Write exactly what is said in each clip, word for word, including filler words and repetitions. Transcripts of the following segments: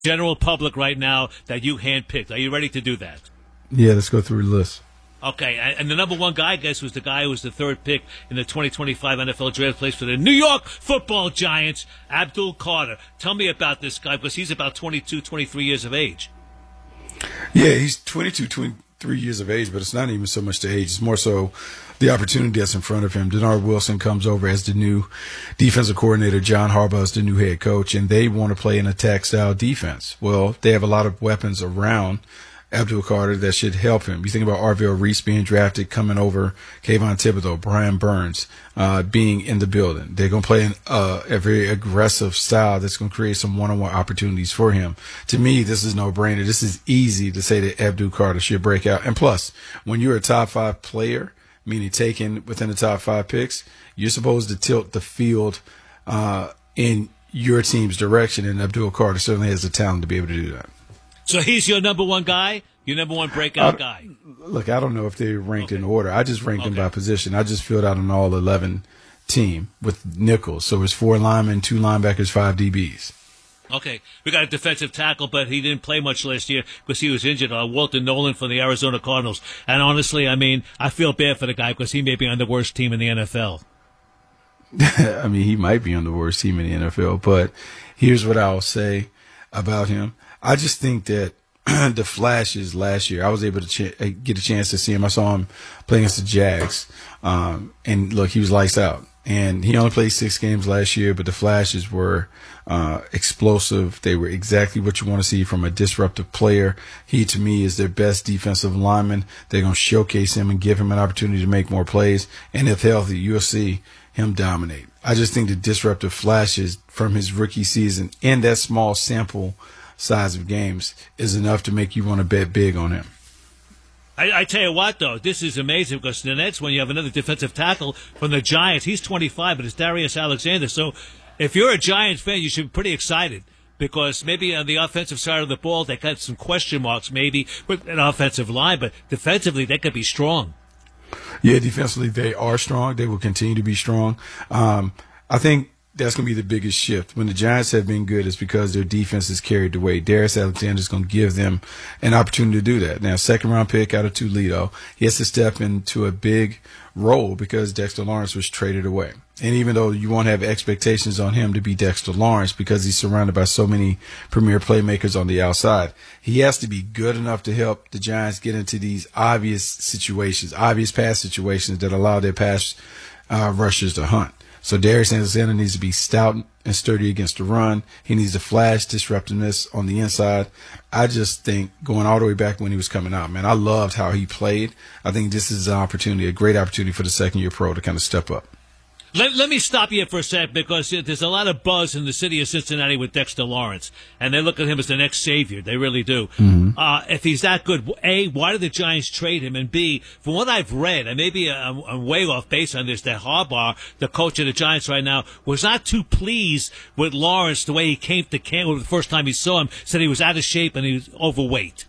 general public right now that you handpicked. Are you ready to do that? Yeah, let's go through the list. Okay, and the number one guy, I guess, was the guy who was the third pick in the twenty twenty-five N F L draft, plays for the New York Football Giants, Abdul Carter. Tell me about this guy, because he's about twenty-two, twenty-three years of age. Yeah, he's twenty-two, twenty-three years of age, but it's not even so much the age. It's more so the opportunity that's in front of him. Denard Wilson comes over as the new defensive coordinator. John Harbaugh is the new head coach, and they want to play an attack-style defense. Well, they have a lot of weapons around Abdul Carter that should help him. You think about Arvell Reese being drafted, coming over, Kayvon Thibodeau, Brian Burns uh, being in the building. They're going to play an, uh, a very aggressive style that's going to create some one-on-one opportunities for him. To me, this is no-brainer. This is easy to say that Abdul Carter should break out. And plus, when you're a top five player, meaning taken within the top five picks, you're supposed to tilt the field uh, in your team's direction, and Abdul Carter certainly has the talent to be able to do that. So he's your number one guy, your number one breakout guy. Look, I don't know if they're ranked Okay. in order. I just ranked Okay. them by position. I just filled out an all eleven team with nickels. So it's four linemen, two linebackers, five D Bs. Okay, we got a defensive tackle, but he didn't play much last year because he was injured. Uh, Walter Nolan from the Arizona Cardinals. And honestly, I mean, I feel bad for the guy because he may be on the worst team in the N F L. I mean, he might be on the worst team in the N F L, but here's what I'll say about him. I just think that the flashes last year, I was able to ch- get a chance to see him. I saw him play against the Jags. Um, and look, he was lights out. And he only played six games last year, but the flashes were uh, explosive. They were exactly what you want to see from a disruptive player. He, to me, is their best defensive lineman. They're going to showcase him and give him an opportunity to make more plays. And if healthy, you'll see him dominate. I just think the disruptive flashes from his rookie season in that small sample size of games is enough to make you want to bet big on him. I, I tell you what, though, this is amazing because the next one you have another defensive tackle from the Giants. He's twenty-five, but it's Darius Alexander. So if you're a Giants fan, you should be pretty excited because maybe on the offensive side of the ball they got some question marks maybe with an offensive line, but defensively they could be strong. Yeah, defensively they are strong. They will continue to be strong. Um, I think that's going to be the biggest shift. When the Giants have been good, it's because their defense has carried the weight. Darius Alexander is going to give them an opportunity to do that. Now, second round pick out of Toledo, he has to step into a big role because Dexter Lawrence was traded away. And even though you won't have expectations on him to be Dexter Lawrence because he's surrounded by so many premier playmakers on the outside, he has to be good enough to help the Giants get into these obvious situations, obvious pass situations that allow their pass uh, rushers to hunt. So Darius Alexander needs to be stout and sturdy against the run. He needs to flash disruptiveness on the inside. I just think going all the way back when he was coming out, man, I loved how he played. I think this is an opportunity, a great opportunity for the second-year pro to kind of step up. Let, let me stop you for a sec because there's a lot of buzz in the city of Cincinnati with Dexter Lawrence, and they look at him as the next savior. They really do. Mm-hmm. Uh, if he's that good, A, why did the Giants trade him? And B, from what I've read, and maybe I'm, I'm way off base on this, that Harbaugh, the coach of the Giants right now, was not too pleased with Lawrence the way he came to camp the first time he saw him, said he was out of shape and he was overweight.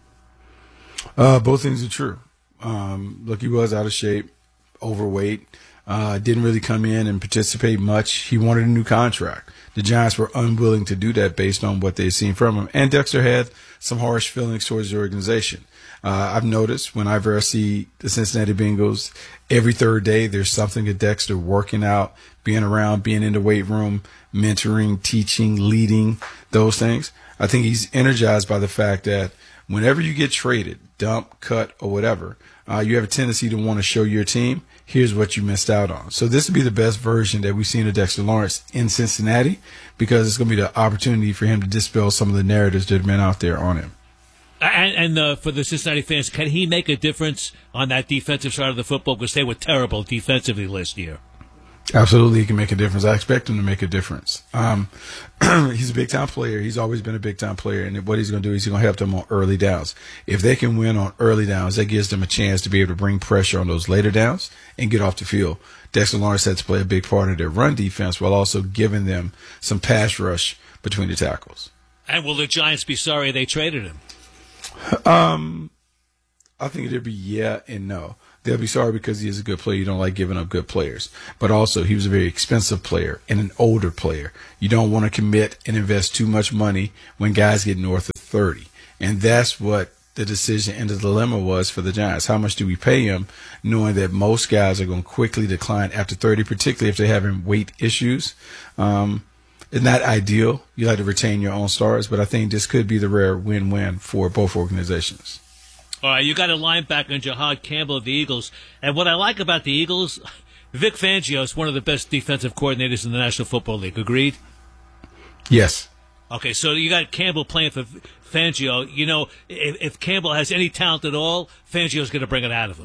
Uh, both things are true. Um, look, he was out of shape, overweight. Uh, didn't really come in and participate much. He wanted a new contract. The Giants were unwilling to do that based on what they'd seen from him. And Dexter had some harsh feelings towards the organization. Uh, I've noticed whenever I see the Cincinnati Bengals, every third day there's something at Dexter working out, being around, being in the weight room, mentoring, teaching, leading, those things. I think he's energized by the fact that whenever you get traded, dump, cut, or whatever, uh, you have a tendency to want to show your team, here's what you missed out on. So this would be the best version that we've seen of Dexter Lawrence in Cincinnati because it's going to be the opportunity for him to dispel some of the narratives that have been out there on him. And, and uh, for the Cincinnati fans, can he make a difference on that defensive side of the football? Because they were terrible defensively last year. Absolutely, he can make a difference. I expect him to make a difference. Um, he's a big-time player. He's always been a big-time player, and what he's going to do is he's going to help them on early downs. If they can win on early downs, that gives them a chance to be able to bring pressure on those later downs and get off the field. Dexter Lawrence had to play a big part of their run defense while also giving them some pass rush between the tackles. And will the Giants be sorry they traded him? Um, I think it'd be yeah and no. they'll be sorry because he is a good player. You don't like giving up good players. But also, he was a very expensive player and an older player. You don't want to commit and invest too much money when guys get north of thirty. And that's what the decision and the dilemma was for the Giants. How much do we pay him, knowing that most guys are going to quickly decline after thirty, particularly if they're having weight issues? Um, it's not ideal. You like to retain your own stars, but I think this could be the rare win-win for both organizations. All right, you got a linebacker in Jahad Campbell of the Eagles. And what I like about the Eagles, Vic Fangio is one of the best defensive coordinators in the National Football League. Agreed? Yes. Okay, so you got Campbell playing for Fangio. You know, if, if Campbell has any talent at all, Fangio's going to bring it out of him.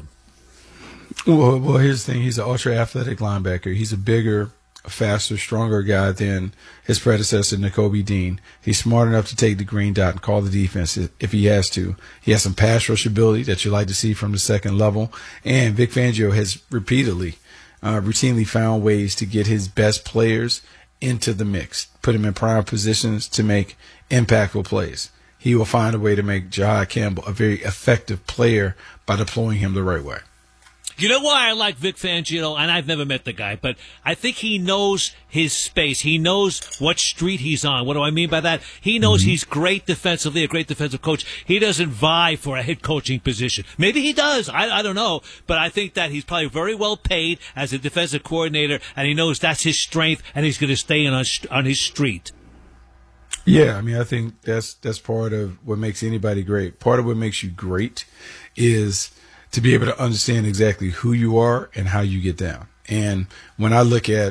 Well, well, here's the thing. He's an ultra-athletic linebacker. He's a bigger, faster, stronger guy than his predecessor, Nakobe Dean. He's smart enough to take the green dot and call the defense if he has to. He has some pass rush ability that you like to see from the second level. And Vic Fangio has repeatedly, uh, routinely found ways to get his best players into the mix, put him in prime positions to make impactful plays. He will find a way to make Jahad Campbell a very effective player by deploying him the right way. You know why I like Vic Fangio? And I've never met the guy, but I think he knows his space. He knows what street he's on. What do I mean by that? He knows mm-hmm. he's great defensively, a great defensive coach. He doesn't vie for a head coaching position. Maybe he does. I, I don't know. But I think that he's probably very well paid as a defensive coordinator, and he knows that's his strength, and he's going to stay in on, on his street. Yeah, I mean, I think that's that's part of what makes anybody great. Part of what makes you great is to be able to understand exactly who you are and how you get down. And when I look at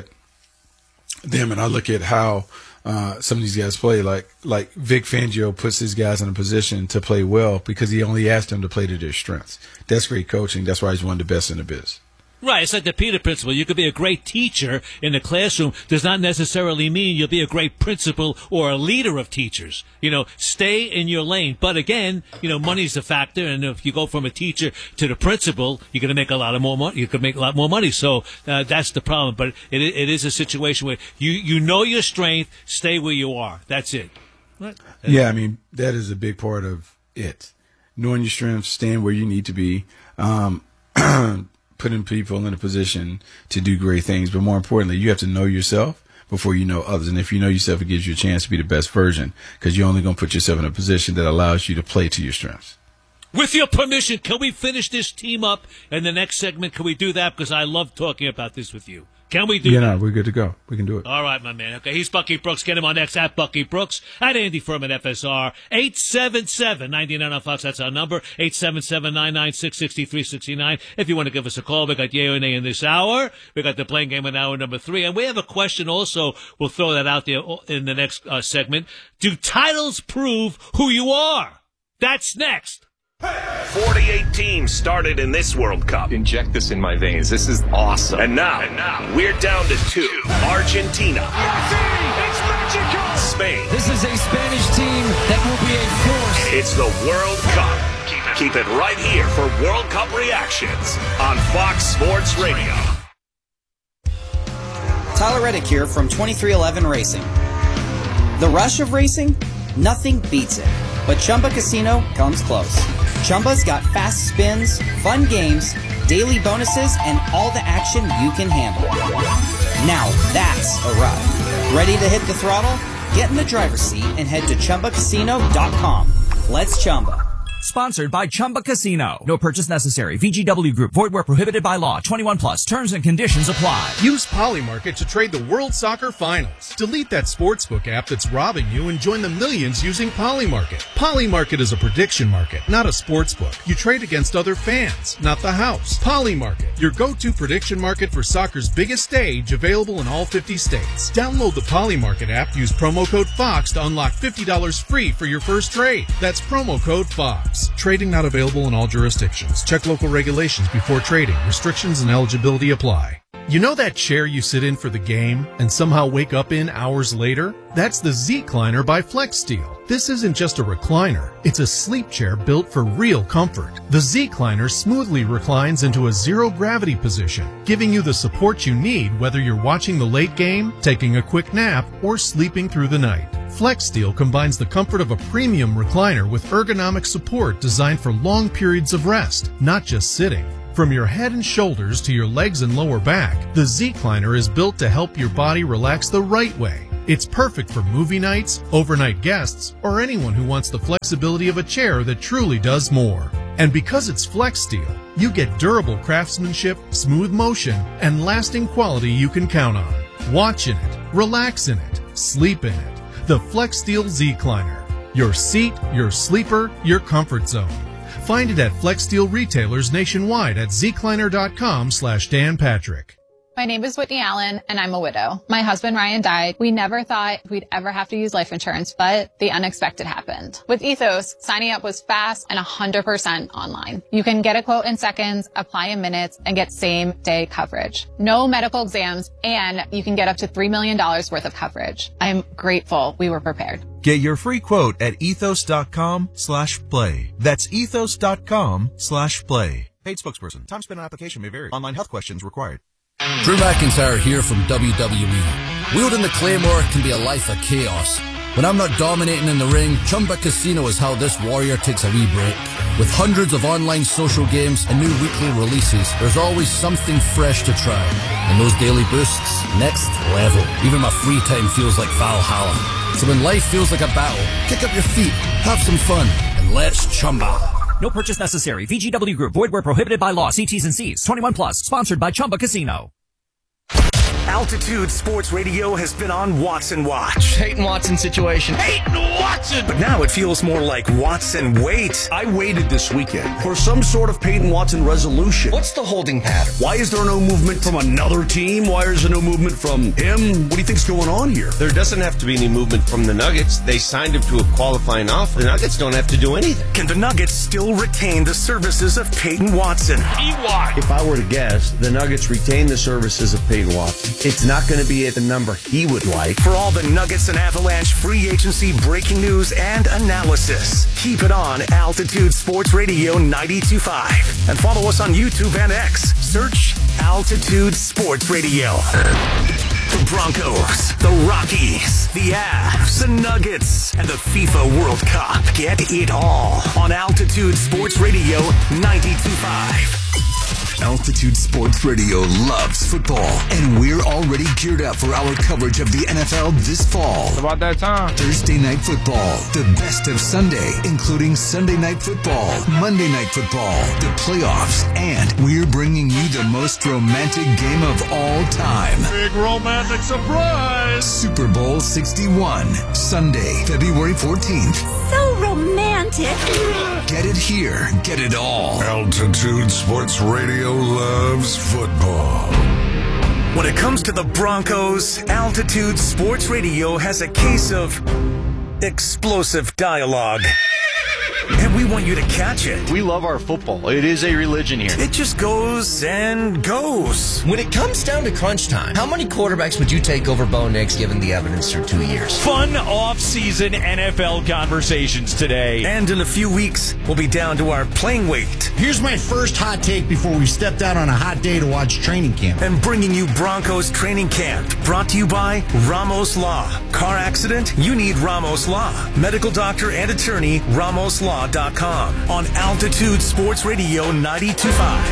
them and I look at how uh, some of these guys play, like like Vic Fangio puts his guys in a position to play well because he only asked them to play to their strengths. That's great coaching. That's why he's one of the best in the biz. Right, it's like the Peter principle. You could be a great teacher in the classroom does not necessarily mean you'll be a great principal or a leader of teachers. You know, stay in your lane. But again, you know, money's a factor, and if you go from a teacher to the principal, you're going to make a lot of more money. You could make a lot more money. So uh, that's the problem. But it it is a situation where you you know your strength, stay where you are. That's it. Right? Yeah, I mean that is a big part of it. Knowing your strengths, staying where you need to be. Um, putting people in a position to do great things. But more importantly, you have to know yourself before you know others. And if you know yourself, it gives you a chance to be the best version because you're only going to put yourself in a position that allows you to play to your strengths. With your permission, can we finish this team up in the next segment? Can we do that? Because I love talking about this with you. Can we do yeah, that? Yeah, no, we're good to go. We can do it. All right, my man. Okay, he's Bucky Brooks. Get him on X at Bucky Brooks, at Andy Furman F S R, eight seven seven, nine nine on Fox. That's our number, eight seven seven, nine nine six, six three six nine. If you want to give us a call, we got Yay or Nay in this hour. We got the playing game in hour number three. And we have a question also. We'll throw that out there in the next uh, segment. Do titles prove who you are? That's next. forty-eight teams started in this World Cup. Inject this in my veins. This is awesome. And now, and now we're down to two. Argentina. It's magical. Spain. This is a Spanish team that will be a force. It's the World Cup. Keep it, keep it right here for World Cup reactions on Fox Sports Radio. Tyler Reddick here from twenty-three eleven Racing. The rush of racing? Nothing beats it. But Chumba Casino comes close. Chumba's got fast spins, fun games, daily bonuses, and all the action you can handle. Now that's a ride. Ready to hit the throttle? Get in the driver's seat and head to Chumba Casino dot com. Let's Chumba. Sponsored by Chumba Casino. No purchase necessary. V G W Group. Void where prohibited by law. twenty-one plus. Terms and conditions apply. Use Polymarket to trade the World Soccer Finals. Delete that sportsbook app that's robbing you and join the millions using Polymarket. Polymarket is a prediction market, not a sportsbook. You trade against other fans, not the house. Polymarket, your go-to prediction market for soccer's biggest stage, available in all fifty states. Download the Polymarket app. Use promo code FOX to unlock fifty dollars free for your first trade. That's promo code FOX. Trading not available in all jurisdictions. Check local regulations before trading. Restrictions and eligibility apply. You know that chair you sit in for the game and somehow wake up in hours later? That's the Z-Cliner by FlexSteel. This isn't just a recliner. It's a sleep chair built for real comfort. The Z-Cliner smoothly reclines into a zero-gravity position, giving you the support you need whether you're watching the late game, taking a quick nap, or sleeping through the night. FlexSteel combines the comfort of a premium recliner with ergonomic support designed for long periods of rest, not just sitting. From your head and shoulders to your legs and lower back, the Z-Cliner is built to help your body relax the right way. It's perfect for movie nights, overnight guests, or anyone who wants the flexibility of a chair that truly does more. And because it's Flex Steel, you get durable craftsmanship, smooth motion, and lasting quality you can count on. Watch in it, relax in it, sleep in it. The Flex Steel Z-Cliner. Your seat, your sleeper, your comfort zone. Find it at Flex Steel retailers nationwide at zcliner.com slash Dan Patrick. My name is Whitney Allen, and I'm a widow. My husband, Ryan, died. We never thought we'd ever have to use life insurance, but the unexpected happened. With Ethos, signing up was fast and one hundred percent online. You can get a quote in seconds, apply in minutes, and get same-day coverage. No medical exams, and you can get up to three million dollars worth of coverage. I'm grateful we were prepared. Get your free quote at ethos.com slash play. That's ethos.com slash play. Paid spokesperson. Time spent on application may vary. Online health questions required. Drew McIntyre here from W W E. Wielding the Claymore can be a life of chaos. When I'm not dominating in the ring, Chumba Casino is how this warrior takes a wee break. With hundreds of online social games and new weekly releases, there's always something fresh to try. And those daily boosts, next level. Even my free time feels like Valhalla. So when life feels like a battle, kick up your feet, have some fun, and let's Chumba. No purchase necessary. V G W Group. Void where prohibited by law. See T's and C's. twenty-one plus. Sponsored by Chumba Casino. Altitude Sports Radio has been on Watson Watch. Peyton Watson situation. Peyton Watson! But now it feels more like Watson Wait. I waited this weekend for some sort of Peyton Watson resolution. What's the holding pattern? Why is there no movement from another team? Why is there no movement from him? What do you think's going on here? There doesn't have to be any movement from the Nuggets. They signed him to a qualifying offer. The Nuggets don't have to do anything. Can the Nuggets still retain the services of Peyton Watson? E Y. If I were to guess, the Nuggets retain the services of Peyton Watson. It's not going to be at the number he would like. For all the Nuggets and Avalanche free agency breaking news and analysis, keep it on Altitude Sports Radio ninety-two point five. And follow us on YouTube and X. Search Altitude Sports Radio. The Broncos, the Rockies, the Avs, the Nuggets, and the FIFA World Cup. Get it all on Altitude Sports Radio ninety-two point five. Altitude Sports Radio loves football, and we're already geared up for our coverage of the N F L this fall. It's about that time. Thursday Night Football, the best of Sunday, including Sunday Night Football, Monday Night Football, the playoffs, and we're bringing you the most romantic game of all time. Big romantic surprise! Super Bowl sixty-one, Sunday, February fourteenth. So romantic. Get it here. Get it all. Altitude Sports Radio loves football. When it comes to the Broncos, Altitude Sports Radio has a case of explosive dialogue. And we want you to catch it. We love our football. It is a religion here. It just goes and goes. When it comes down to crunch time, how many quarterbacks would you take over Bo Nix given the evidence through two years? Fun off-season N F L conversations today. And in a few weeks, we'll be down to our playing weight. Here's my first hot take before we stepped out on a hot day to watch training camp. And bringing you Broncos training camp. Brought to you by Ramos Law. Car accident? You need Ramos Law. Medical doctor and attorney, Ramos Law dot com on Altitude Sports Radio ninety-two point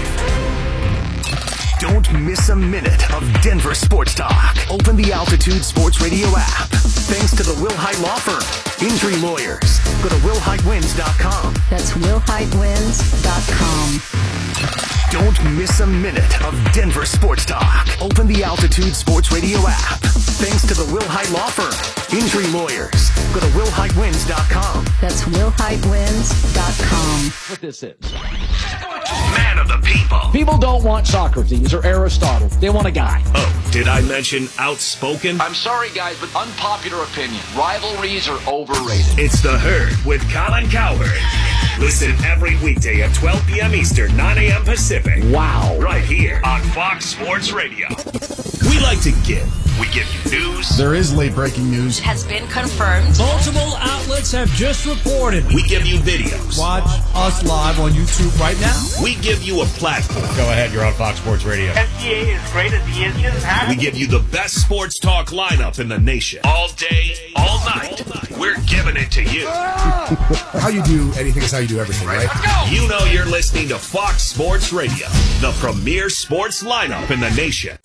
five. Don't miss a minute of Denver sports talk. Open the Altitude Sports Radio app. Thanks to the Wilhite Law Firm. Injury lawyers. Go to will hite wins dot com. That's will hite wins dot com. Don't miss a minute of Denver sports talk. Open the Altitude Sports Radio app. Thanks to the Wilhite Law Firm. Injury lawyers. Go to will hite wins dot com. That's will hite wins dot com. What this is. Man of the people. People don't want Socrates or Aristotle. They want a guy. Oh, did I mention outspoken? I'm sorry, guys, but unpopular opinion. Rivalries are overrated. It's The Herd with Colin Cowherd. Listen every weekday at twelve p.m. Eastern, nine a.m. Pacific. Wow. Right here on Fox Sports Radio. We like to give. We give you news. There is late breaking news. Has been confirmed. Multiple outlets have just reported. We give you videos. Watch us live on YouTube right now. We give you a platform. Go ahead, you're on Fox Sports Radio. F D A is great at the engine. We give you the best sports talk lineup in the nation. All day, all night. We're giving it to you. How you do anything is how you do everything, right? You know you're listening to Fox Sports Radio, the premier sports lineup in the nation.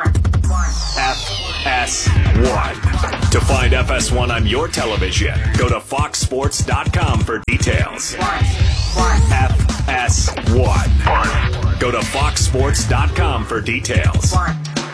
F S one. To find F S one on your television, go to fox sports dot com for details. F S one. Go to fox sports dot com for details. All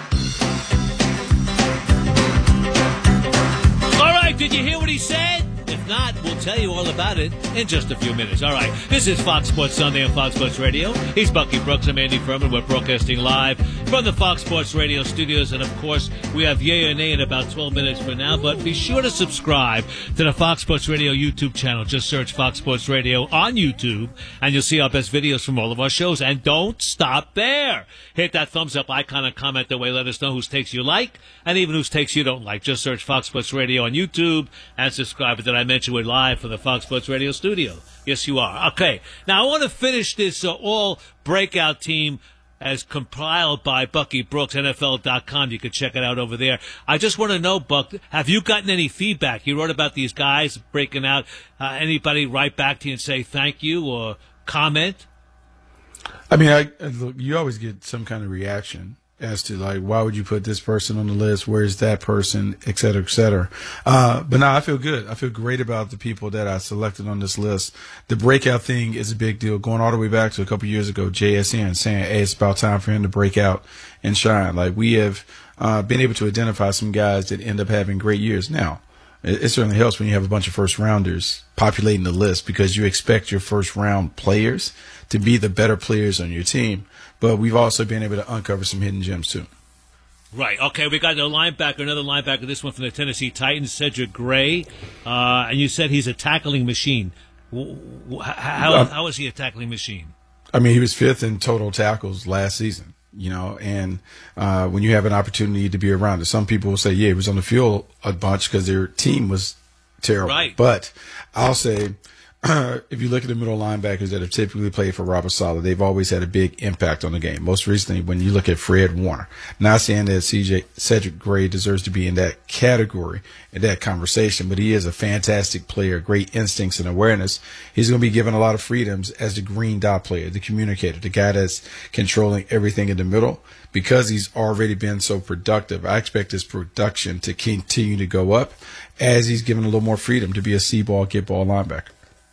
right, did you hear what he said? If not, we'll tell you all about it in just a few minutes. All right, this is Fox Sports Sunday on Fox Sports Radio. He's Bucky Brooks. I'm Andy Furman. We're broadcasting live from the Fox Sports Radio studios. And, of course, we have Yay or Nay in about twelve minutes from now. But be sure to subscribe to the Fox Sports Radio YouTube channel. Just search Fox Sports Radio on YouTube, and you'll see our best videos from all of our shows. And don't stop there. Hit that thumbs up icon and comment away. Let us know whose takes you like and even whose takes you don't like. Just search Fox Sports Radio on YouTube and subscribe. Did I mention we're live from the Fox Sports Radio studio? Yes, you are. Okay. Now, I want to finish this uh, all breakout team as compiled by Bucky Brooks, N F L dot com. You can check it out over there. I just want to know, Buck, have you gotten any feedback? You wrote about these guys breaking out. Uh, anybody write back to you and say thank you or comment? I mean, I, look, you always get some kind of reaction as to, like, why would you put this person on the list? Where's that person, et cetera, et cetera. Uh, but no, I feel good. I feel great about the people that I selected on this list. The breakout thing is a big deal. Going all the way back to a couple years ago, J S N saying, hey, it's about time for him to break out and shine. Like, we have uh, been able to identify some guys that end up having great years. Now, it, it certainly helps when you have a bunch of first rounders populating the list, because you expect your first round players to be the better players on your team. But we've also been able to uncover some hidden gems, too. Right. Okay, we got a linebacker, another linebacker, this one from the Tennessee Titans, Cedric Gray. Uh, and you said he's a tackling machine. How, how is he a tackling machine? I mean, he was fifth in total tackles last season, you know, and uh, when you have an opportunity to be around it, some people will say, yeah, he was on the field a bunch because their team was terrible. Right. But I'll say, if you look at the middle linebackers that have typically played for Robert Saleh, they've always had a big impact on the game. Most recently, when you look at Fred Warner, not saying that C J Cedric Gray deserves to be in that category, in that conversation, but he is a fantastic player, great instincts and awareness. He's going to be given a lot of freedoms as the green dot player, the communicator, the guy that's controlling everything in the middle. Because he's already been so productive, I expect his production to continue to go up as he's given a little more freedom to be a see-ball, get-ball linebacker.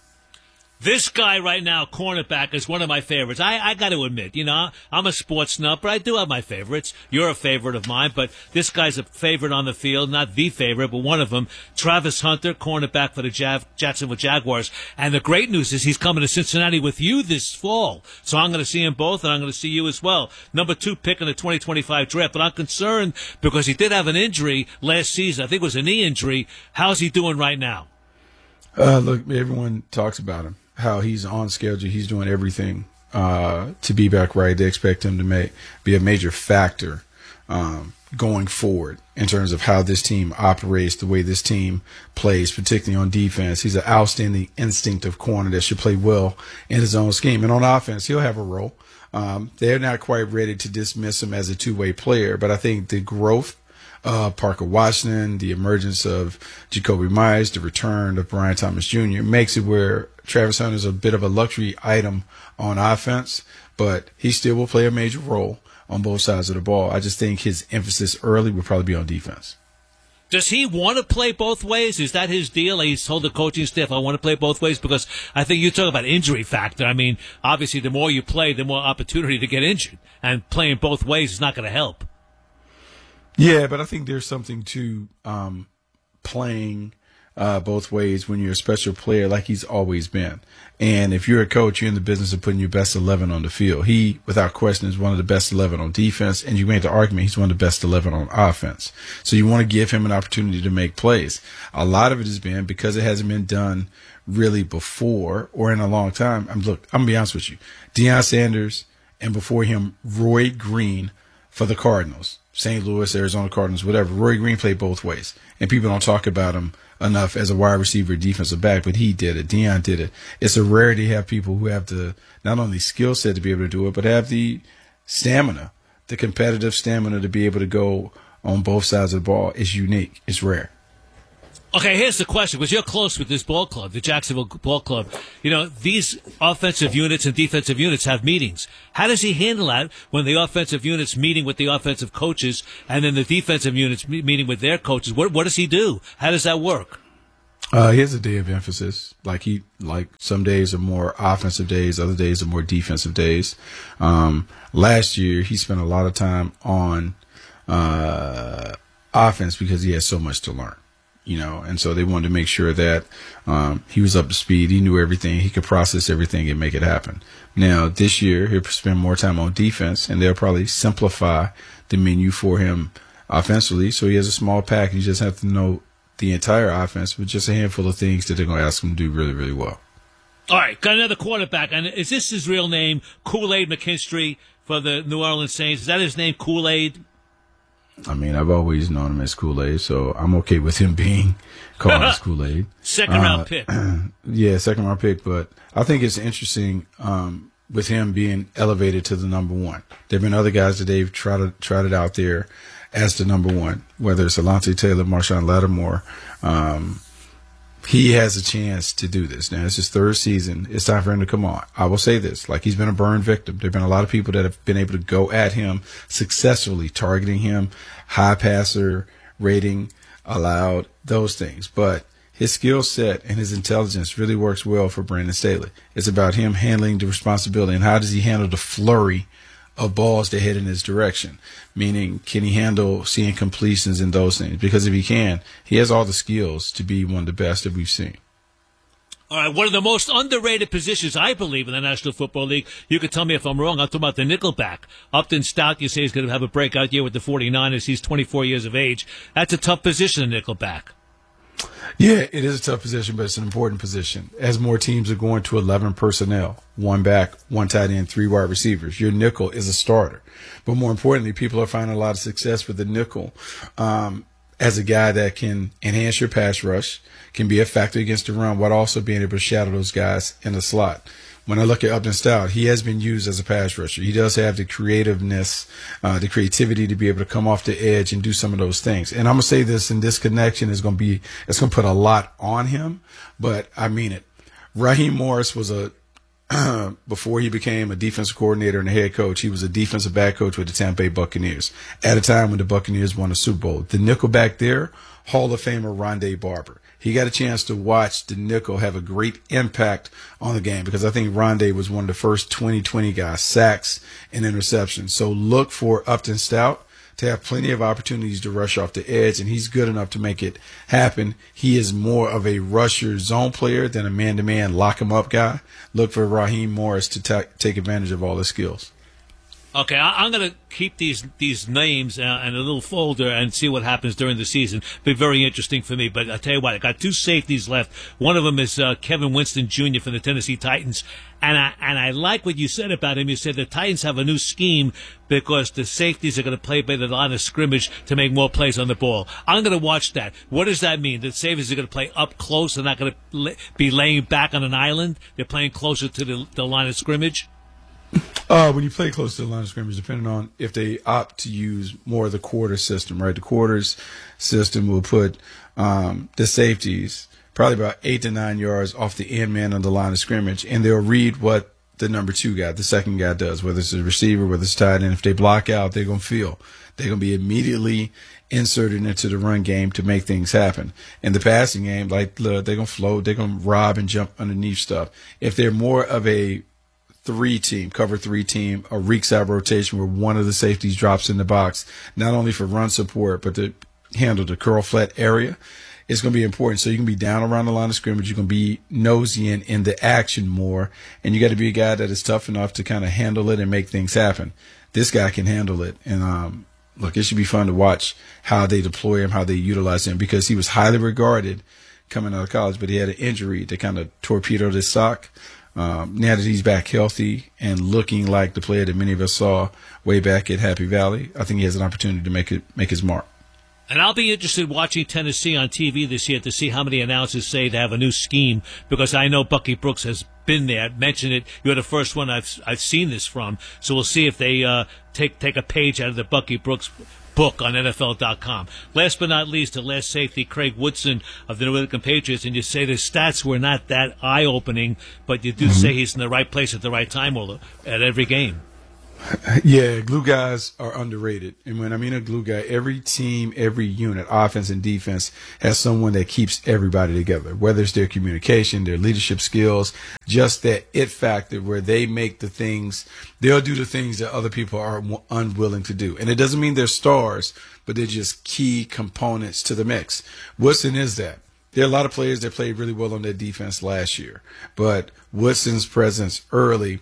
This guy right now, cornerback, is one of my favorites. I, I got to admit, you know, I'm a sports nut, but I do have my favorites. You're a favorite of mine, but this guy's a favorite on the field, not the favorite, but one of them. Travis Hunter, cornerback for the Jav- Jacksonville Jaguars. And the great news is he's coming to Cincinnati with you this fall. So I'm going to see him both, and I'm going to see you as well. Number two pick in the twenty twenty-five draft. But I'm concerned because he did have an injury last season. I think it was a knee injury. How's he doing right now? Uh, look, everyone talks about him. How he's on schedule, he's doing everything uh, to be back right. They expect him to make, be a major factor um, going forward in terms of how this team operates, the way this team plays, particularly on defense. He's an outstanding instinctive corner that should play well in his own scheme. And on offense, he'll have a role. Um, they're not quite ready to dismiss him as a two-way player, but I think the growth Uh, Parker Washington, the emergence of Jacoby Myers, the return of Brian Thomas Junior makes it where Travis Hunter is a bit of a luxury item on offense, but he still will play a major role on both sides of the ball. I just think his emphasis early will probably be on defense. Does he want to play both ways? Is that his deal? He's told the coaching staff, I want to play both ways, because I think you talk about injury factor. I mean, obviously, the more you play, the more opportunity to get injured, and playing both ways is not going to help. Yeah, but I think there's something to um, playing uh, both ways when you're a special player like he's always been. And if you're a coach, you're in the business of putting your best eleven on the field. He, without question, is one of the best eleven on defense, and you made the argument he's one of the best eleven on offense. So you want to give him an opportunity to make plays. A lot of it has been because it hasn't been done really before or in a long time. I'm, look, I'm going to be honest with you. Deion Sanders and before him, Roy Green for the Cardinals. Saint Louis, Arizona Cardinals, whatever. Roy Green played both ways. And people don't talk about him enough as a wide receiver, defensive back, but he did it. Deion did it. It's a rarity to have people who have the not only skill set to be able to do it, but have the stamina the competitive stamina to be able to go on both sides of the ball is unique. It's rare. Okay, here's the question, because you're close with this ball club, the Jacksonville Ball Club. You know, these offensive units and defensive units have meetings. How does he handle that when the offensive unit's meeting with the offensive coaches and then the defensive unit's meeting with their coaches? What, what does he do? How does that work? Uh, he has a day of emphasis. Like he, like some days are more offensive days, other days are more defensive days. Um, last year, he spent a lot of time on uh, offense because he has so much to learn. You know, and so they wanted to make sure that um, he was up to speed. He knew everything. He could process everything and make it happen. Now, this year, he'll spend more time on defense, and they'll probably simplify the menu for him offensively. So he has a small pack. You just have to know the entire offense with just a handful of things that they're going to ask him to do really, really well. All right, got another quarterback. And is this his real name, Kool-Aid McKinstry for the New Orleans Saints? Is that his name, Kool-Aid? I mean, I've always known him as Kool-Aid, so I'm okay with him being called as Kool-Aid. Second round uh, pick. Yeah, second round pick. But I think it's interesting um, with him being elevated to the number one. There have been other guys that they've tried, tried it out there as the number one, whether it's Alontae Taylor, Marshawn Lattimore. Um, he has a chance to do this. Now, it's his third season. It's time for him to come on. I will say this, like he's been a burn victim. There have been a lot of people that have been able to go at him successfully, targeting him, high passer rating allowed, those things. But his skill set and his intelligence really works well for Brandon Staley. It's about him handling the responsibility and how does he handle the flurry of balls that head in his direction, meaning can he handle seeing completions and those things? Because if he can, he has all the skills to be one of the best that we've seen. All right, one of the most underrated positions, I believe, in the National Football League. You can tell me if I'm wrong. I'm talking about the nickelback. Upton Stout, you say he's going to have a breakout year with the forty-niners. He's twenty-four years of age. That's a tough position, the nickelback. Yeah, it is a tough position, but it's an important position. As more teams are going to eleven personnel, one back, one tight end, three wide receivers, your nickel is a starter. But more importantly, people are finding a lot of success with the nickel um, as a guy that can enhance your pass rush, can be a factor against the run, while also being able to shadow those guys in the slot. When I look at Upton Stout, he has been used as a pass rusher. He does have the creativeness, uh, the creativity to be able to come off the edge and do some of those things. And I'm going to say this, and this connection is going to be, it's going to put a lot on him, but I mean it. Raheem Morris was a, before he became a defensive coordinator and a head coach, he was a defensive back coach with the Tampa Bay Buccaneers at a time when the Buccaneers won a Super Bowl. The nickel back there, Hall of Famer Rondé Barber. He got a chance to watch the nickel have a great impact on the game because I think Rondé was one of the first twenty twenty guys, sacks and interceptions. So look for Upton Stout to have plenty of opportunities to rush off the edge, and he's good enough to make it happen. He is more of a rusher zone player than a man-to-man lock-him-up guy. Look for Raheem Morris to ta- take advantage of all his skills. Okay, I, I'm going to keep these these names uh, in a little folder and see what happens during the season. Be very interesting for me. But I'll tell you what, I got two safeties left. One of them is uh, Kevin Winston Junior from the Tennessee Titans. And I and I like what you said about him. You said the Titans have a new scheme because the safeties are going to play by the line of scrimmage to make more plays on the ball. I'm going to watch that. What does that mean? The safeties are going to play up close. They're not going to be laying back on an island. They're playing closer to the, the line of scrimmage. Uh, when you play close to the line of scrimmage, depending on if they opt to use more of the quarter system, right? The quarters system will put um, the safeties probably about eight to nine yards off the end man on the line of scrimmage, and they'll read what the number two guy, the second guy does, whether it's a receiver, whether it's tight end. If they block out, they're going to feel. They're going to be immediately inserted into the run game to make things happen. In the passing game, like they're going to float, they're going to rob and jump underneath stuff. If they're more of a three team, cover three team, a reek side rotation where one of the safeties drops in the box, not only for run support, but to handle the curl flat area, it's going to be important. So you can be down around the line of scrimmage. You can be nosy in, in the action more. And you got to be a guy that is tough enough to kind of handle it and make things happen. This guy can handle it. And, um, look, it should be fun to watch how they deploy him, how they utilize him, because he was highly regarded coming out of college, but he had an injury that kind of torpedoed his stock. Um, now that he's back healthy and looking like the player that many of us saw way back at Happy Valley, I think he has an opportunity to make it make his mark. And I'll be interested watching Tennessee on T V this year to see how many announcers say they have a new scheme, because I know Bucky Brooks has been there, mentioned it. You're the first one I've I've seen this from. So we'll see if they uh, take take a page out of the Bucky Brooks book on N F L dot com. Last but not least, the last safety, Craig Woodson of the New England Patriots, and you say the stats were not that eye-opening, but you do mm-hmm. say he's in the right place at the right time all the, at every game. Yeah, glue guys are underrated. And when I mean a glue guy, every team, every unit, offense and defense, has someone that keeps everybody together, whether it's their communication, their leadership skills, just that it factor where they make the things, they'll do the things that other people are unwilling to do. And it doesn't mean they're stars, but they're just key components to the mix. Woodson is that. There are a lot of players that played really well on their defense last year, but Woodson's presence early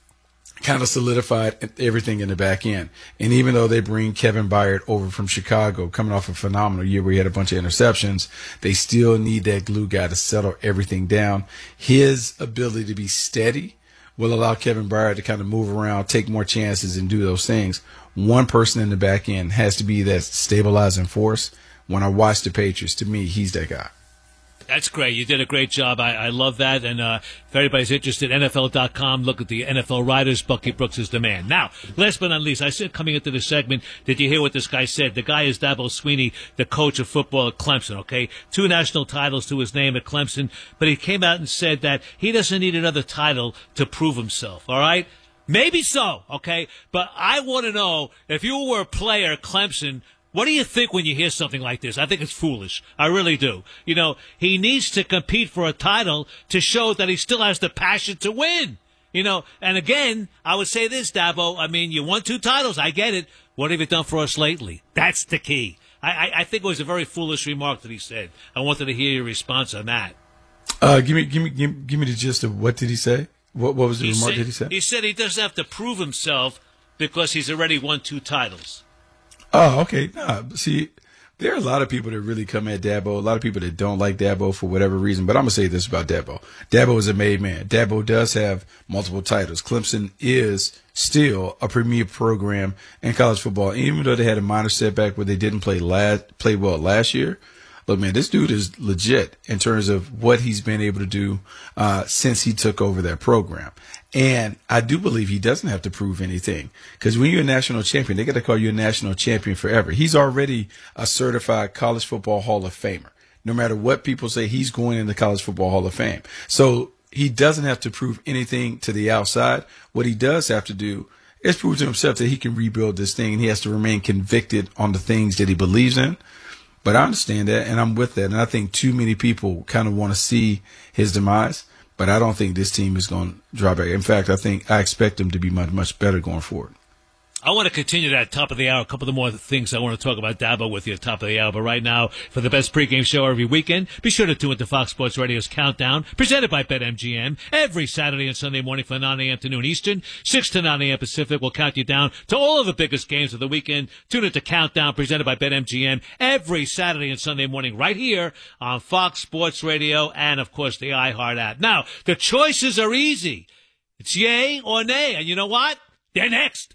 kind of solidified everything in the back end. And even though they bring Kevin Byard over from Chicago, coming off a phenomenal year where he had a bunch of interceptions, they still need that glue guy to settle everything down. His ability to be steady will allow Kevin Byard to kind of move around, take more chances, and do those things. One person in the back end has to be that stabilizing force. When I watch the Patriots, to me, he's that guy. That's great. You did a great job. I, I love that. And uh, if anybody's interested, N F L dot com, look at the N F L Riders. Bucky Brooks is the man. Now, last but not least, I said coming into this segment, did you hear what this guy said? The guy is Dabo Swinney, the coach of football at Clemson, okay? Two national titles to his name at Clemson, but he came out and said that he doesn't need another title to prove himself, all right? Maybe so, okay? But I want to know, if you were a player at Clemson, what do you think when you hear something like this? I think it's foolish. I really do. You know, he needs to compete for a title to show that he still has the passion to win. You know, and again, I would say this, Dabo. I mean, you won two titles. I get it. What have you done for us lately? That's the key. I, I, I think it was a very foolish remark that he said. I wanted to hear your response on that. Uh, give me, give me, give, give me the gist of what did he say? What, what was the he remark said, that he said? He said he doesn't have to prove himself because he's already won two titles. Oh, okay. Nah, see, there are a lot of people that really come at Dabo, a lot of people that don't like Dabo for whatever reason, but I'm going to say this about Dabo. Dabo is a made man. Dabo does have multiple titles. Clemson is still a premier program in college football, even though they had a minor setback where they didn't play last, play well last year. Look, man, this dude is legit in terms of what he's been able to do uh, since he took over that program. And I do believe he doesn't have to prove anything, because when you're a national champion, they got to call you a national champion forever. He's already a certified college football Hall of Famer. No matter what people say, he's going in the College Football Hall of Fame. So he doesn't have to prove anything to the outside. What he does have to do is prove to himself that he can rebuild this thing, and he has to remain convicted on the things that he believes in. But I understand that, and I'm with that. And I think too many people kind of want to see his demise. But I don't think this team is going to drop back. In fact, I think I expect them to be much, much better going forward. I want to continue that top of the hour. A couple of more things I want to talk about Dabo with you at top of the hour. But right now, for the best pregame show every weekend, be sure to tune into Fox Sports Radio's Countdown, presented by BetMGM. Every Saturday and Sunday morning from nine a.m. to noon Eastern, six to nine a.m. Pacific. We'll count you down to all of the biggest games of the weekend. Tune into Countdown, presented by BetMGM, every Saturday and Sunday morning right here on Fox Sports Radio and, of course, the iHeart app. Now, the choices are easy. It's yay or nay. And you know what? They're next.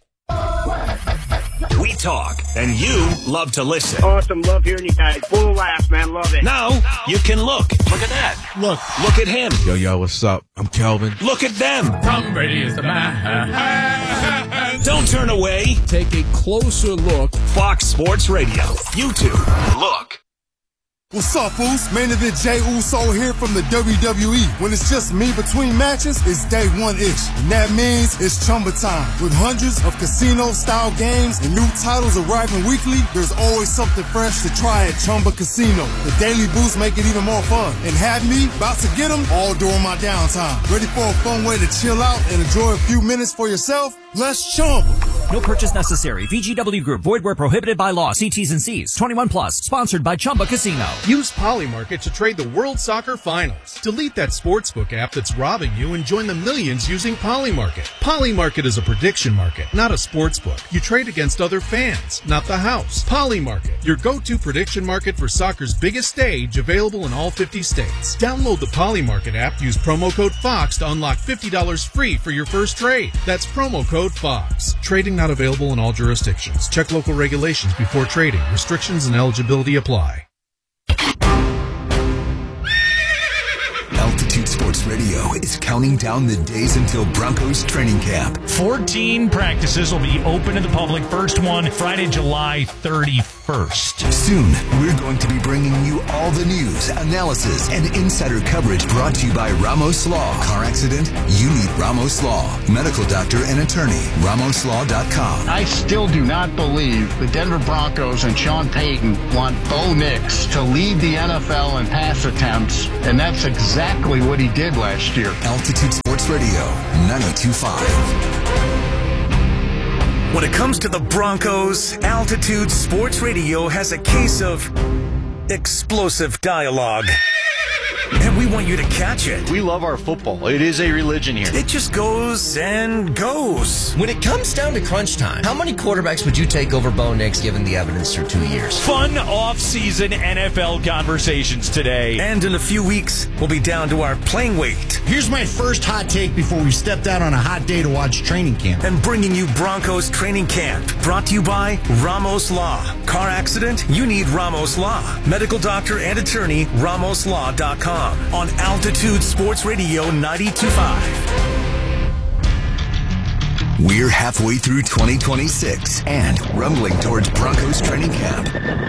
We talk, and you love to listen. Awesome. Love hearing you guys. Full of laughs, man. Love it. Now, you can look. Look at that. Look. Look at him. Yo, yo, what's up? I'm Kelvin. Look at them. Tom Brady is the man. Don't turn away. Take a closer look. Fox Sports Radio. YouTube. Look. What's up, fools? Main event Jey Uso here from the W W E. When it's just me between matches, it's day one-ish. And that means it's Chumba time. With hundreds of casino-style games and new titles arriving weekly, there's always something fresh to try at Chumba Casino. The daily boosts make it even more fun. And have me about to get them all during my downtime. Ready for a fun way to chill out and enjoy a few minutes for yourself? Let's Chumba. No purchase necessary. V G W Group. Void where prohibited by law. See T's and C's. twenty-one plus. Sponsored by Chumba Casino. Use Polymarket to trade the World Soccer Finals. Delete that sportsbook app that's robbing you and join the millions using Polymarket. Polymarket is a prediction market, not a sportsbook. You trade against other fans, not the house. Polymarket, your go-to prediction market for soccer's biggest stage, available in all fifty states. Download the Polymarket app. Use promo code FOX to unlock fifty dollars free for your first trade. That's promo code FOX. Trading not available in all jurisdictions. Check local regulations before trading. Restrictions and eligibility apply. Altitude Sports Radio is counting down the days until Broncos training camp. fourteen practices will be open to the public. First one, Friday, July thirty-first. Soon, we're going to be bringing you all the news, analysis, and insider coverage brought to you by Ramos Law. Car accident? You need Ramos Law. Medical doctor and attorney, ramos law dot com. I still do not believe the Denver Broncos and Sean Payton want Bo Nix to lead the N F L in pass attempts, and that's exactly what he did last year. Altitude Sports Radio, ninety-two point five. When it comes to the Broncos, Altitude Sports Radio has a case of explosive dialogue. And we want you to catch it. We love our football. It is a religion here. It just goes and goes. When it comes down to crunch time, how many quarterbacks would you take over Bo Nix given the evidence through two years? Fun off-season N F L conversations today. And in a few weeks, we'll be down to our playing weight. Here's my first hot take before we stepped out on a hot day to watch training camp. And bringing you Broncos training camp. Brought to you by Ramos Law. Car accident? You need Ramos Law. Medical doctor and attorney, ramos law dot com. On Altitude Sports Radio ninety-two point five. We're halfway through twenty twenty-six and rumbling towards Broncos training camp.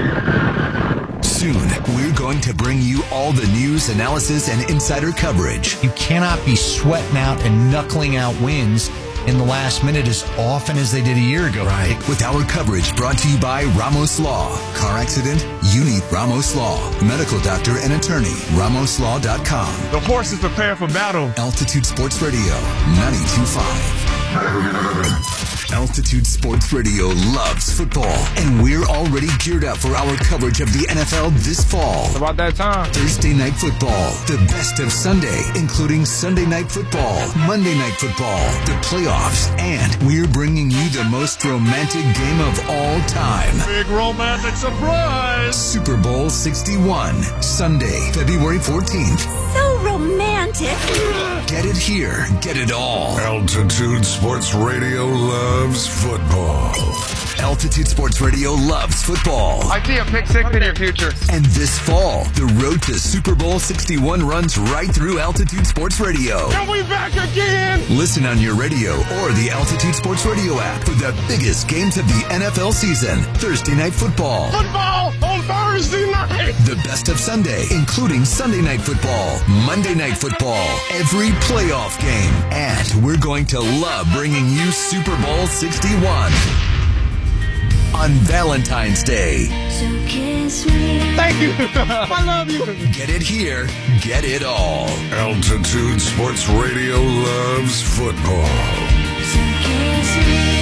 Soon, we're going to bring you all the news, analysis, and insider coverage. You cannot be sweating out and knuckling out wins in the last minute as often as they did a year ago. Right. With our coverage brought to you by Ramos Law. Car accident? You need Ramos Law. Medical doctor and attorney, ramos law dot com. The horse is prepared for battle. Altitude Sports Radio, ninety-two point five. Altitude Sports Radio loves football, and we're already geared up for our coverage of the N F L this fall. It's about that time. Thursday Night Football, the best of Sunday, including Sunday Night Football, Monday Night Football, the playoffs, and we're bringing you the most romantic game of all time. Big romantic surprise! Super Bowl sixty-one, Sunday, February fourteenth. So romantic. Get it here, get it all. Altitude Sports Radio loves football. Altitude Sports Radio loves football. I see a pick six in your future. And this fall, the road to Super Bowl sixty-one runs right through Altitude Sports Radio. And we back again! Listen on your radio or the Altitude Sports Radio app for the biggest games of the N F L season. Thursday Night Football. Football on Thursday night! The best of Sunday, including Sunday Night Football, Monday Night Football, every playoff game. And we're going to love bringing you Super Bowl sixty-one. On Valentine's Day. So kiss me. Thank you. I love you. Get it here. Get it all. Altitude Sports Radio loves football. So kiss me.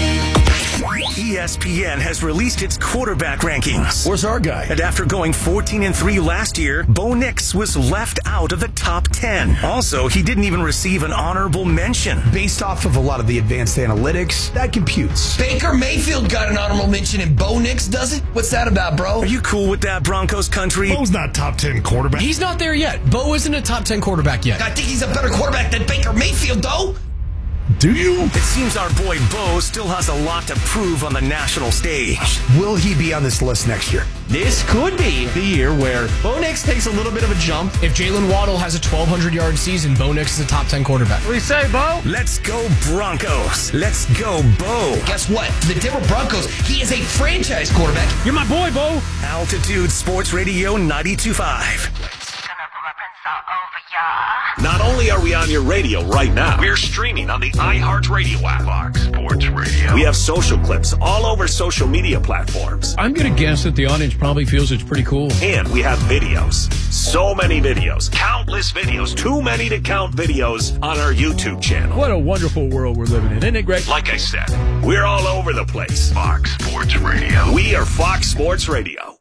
E S P N has released its quarterback rankings. Where's our guy? And after going fourteen and three last year, Bo Nix was left out of the top ten. Also, he didn't even receive an honorable mention. Based off of a lot of the advanced analytics, that computes. Baker Mayfield got an honorable mention and Bo Nix doesn't? What's that about, bro? Are you cool with that, Broncos country? Bo's not top ten quarterback. He's not there yet. Bo isn't a top ten quarterback yet. I think he's a better quarterback than Baker Mayfield, though. Do you? It seems our boy Bo still has a lot to prove on the national stage. Will he be on this list next year? This could be the year where Bo Nix takes a little bit of a jump. If Jalen Waddle has a twelve hundred yard season, Bo Nix is a top ten quarterback. What do you say, Bo? Let's go Broncos. Let's go Bo. Guess what? The Denver Broncos, he is a franchise quarterback. You're my boy, Bo. Altitude Sports Radio ninety-two point five. Not only are we on your radio right now, we're streaming on the iHeartRadio app. Fox Sports Radio. We have social clips all over social media platforms. I'm going to guess that the audience probably feels it's pretty cool. And we have videos. So many videos. Countless videos. Too many to count videos on our YouTube channel. What a wonderful world we're living in. Isn't it great? Like I said, we're all over the place. Fox Sports Radio. We are Fox Sports Radio.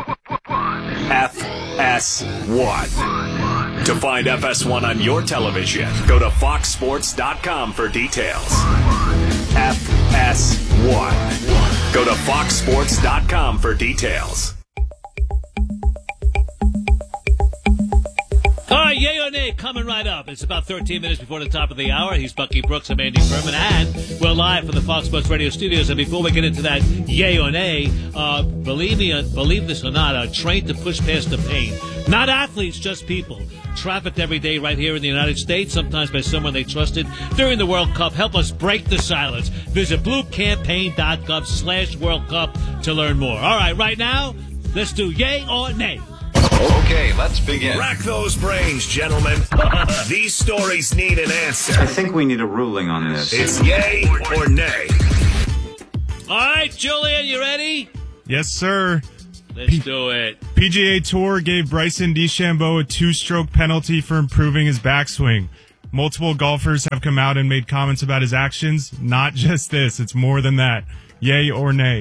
F S one. To find F S one on your television, go to fox sports dot com for details. F S one. Go to fox sports dot com for details. All right, yay or or nay coming right up. It's about thirteen minutes before the top of the hour. He's Bucky Brooks. I'm Andy Furman, and we're live from the Fox Sports Radio studios. And before we get into that yay or nay, uh, believe me, uh, believe this or not, are trained to push past the pain. Not athletes, just people. Trafficked every day right here in the United States, sometimes by someone they trusted during the World Cup. Help us break the silence. Visit bluecampaign.gov slash World Cup to learn more. All right, right now, let's do yay or nay. Okay, let's begin. Rack those brains, gentlemen. These stories need an answer. I think we need a ruling on this. It's yay or nay. All right, Julian, you ready? Yes, sir. Let's P- do it. P G A Tour gave Bryson DeChambeau a two-stroke penalty for improving his backswing. Multiple golfers have come out and made comments about his actions. Not just this. It's more than that. Yay or nay?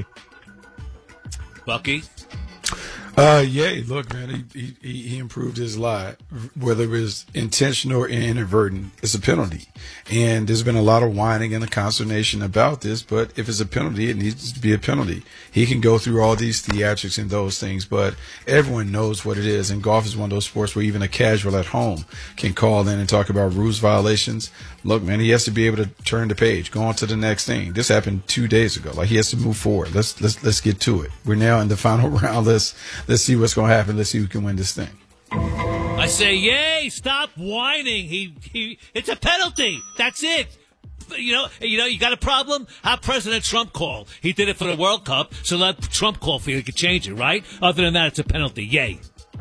Bucky? Uh, yay. Look, man, he, he, he improved his lie. Whether it was intentional or inadvertent, it's a penalty. And there's been a lot of whining and a consternation about this, but if it's a penalty, it needs to be a penalty. He can go through all these theatrics and those things, but everyone knows what it is. And golf is one of those sports where even a casual at home can call in and talk about rules violations. Look, man, he has to be able to turn the page, go on to the next thing. This happened two days ago. Like, he has to move forward. Let's let's let's get to it. We're now in the final round. Let's let's see what's going to happen. Let's see who can win this thing. I say, yay! Stop whining. He he. It's a penalty. That's it. You know, you know, you got a problem? Have President Trump call. He did it for the World Cup, so let Trump call for you. He could change it, right? Other than that, it's a penalty. Yay.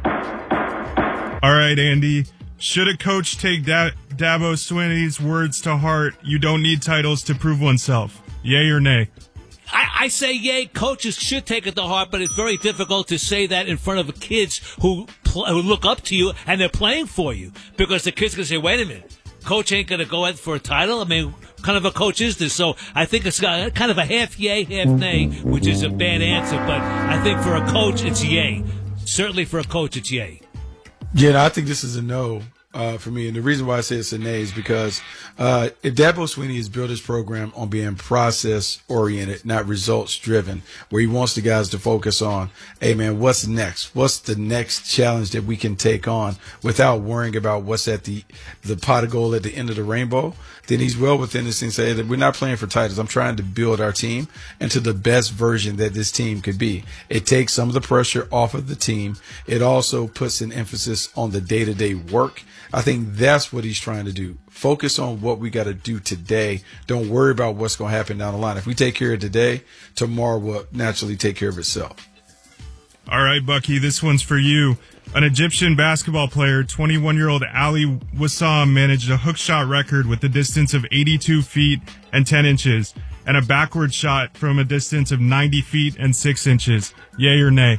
All right, Andy. Should a coach take da- Dabo Swinney's words to heart? You don't need titles to prove oneself. Yay or nay? I, I say yay. Coaches should take it to heart, but it's very difficult to say that in front of kids who pl- who look up to you and they're playing for you, because the kids can say, "Wait a minute, coach ain't going to go out for a title." I mean, what kind of a coach is this? So I think it's got kind of a half yay, half nay, which is a bad answer. But I think for a coach, it's yay. Certainly for a coach, it's yay. Yeah, no, I think this is a no uh, for me. And the reason why I say it's a nay is because uh, if Dabo Swinney has built his program on being process-oriented, not results-driven, where he wants the guys to focus on, hey, man, what's next? What's the next challenge that we can take on without worrying about what's at the, the pot of gold at the end of the rainbow, then he's well within this thing. Say that we're not playing for titles. I'm trying to build our team into the best version that this team could be. It takes some of the pressure off of the team. It also puts an emphasis on the day-to-day work. I think that's what he's trying to do. Focus on what we got to do today. Don't worry about what's going to happen down the line. If we take care of today, tomorrow will naturally take care of itself. All right, Bucky, this one's for you. An Egyptian basketball player, twenty-one-year-old Ali Wassam, managed a hook shot record with a distance of eighty-two feet and ten inches and a backward shot from a distance of ninety feet and six inches. Yay or nay?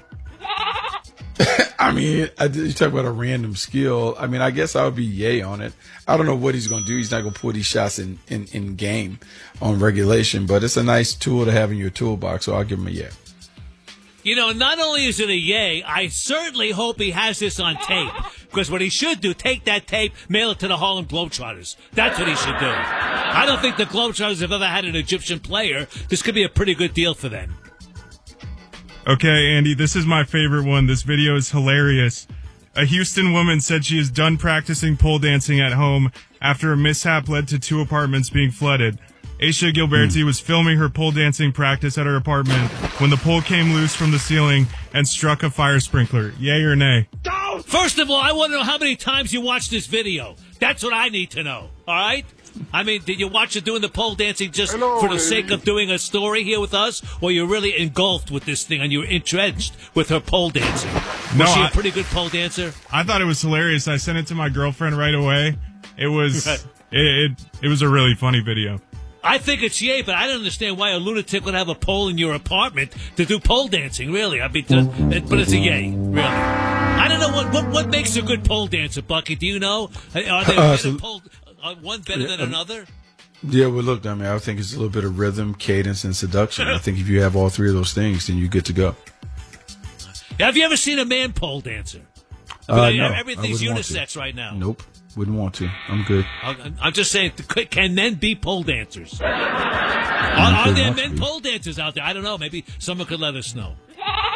I mean, I, you talk about a random skill. I mean, I guess I would be yay on it. I don't know what he's going to do. He's not going to put these shots in, in, in game on regulation, but it's a nice tool to have in your toolbox, so I'll give him a yay. You know, not only is it a yay, I certainly hope he has this on tape. Because what he should do, take that tape, mail it to the Harlem Globetrotters. That's what he should do. I don't think the Globetrotters have ever had an Egyptian player. This could be a pretty good deal for them. Okay, Andy, this is my favorite one. This video is hilarious. A Houston woman said she is done practicing pole dancing at home after a mishap led to two apartments being flooded. Aisha Gilberti was filming her pole dancing practice at her apartment when the pole came loose from the ceiling and struck a fire sprinkler. Yay or nay? First of all, I want to know how many times you watched this video. That's what I need to know, all right? I mean, did you watch her doing the pole dancing just Hello, for the sake of doing a story here with us? Or you're really engulfed with this thing and you're entrenched with her pole dancing? Was no, she I, a pretty good pole dancer? I thought it was hilarious. I sent it to my girlfriend right away. It was, it, it, it was a really funny video. I think it's yay, but I don't understand why a lunatic would have a pole in your apartment to do pole dancing, really. I mean, to, but it's a yay, really. I don't know what, what, what makes a good pole dancer, Bucky. Do you know? Are they uh, so, pole, are one better yeah, than um, another? Yeah, well, look, I mean, I think it's a little bit of rhythm, cadence, and seduction. I think if you have all three of those things, then you're good to go. Have you ever seen a man pole dancer? Uh, no, everything's unisex right now. Nope. Wouldn't want to. I'm good. I'm just saying, can men be pole dancers? Are, are there men pole dancers out there? I don't know. Maybe someone could let us know.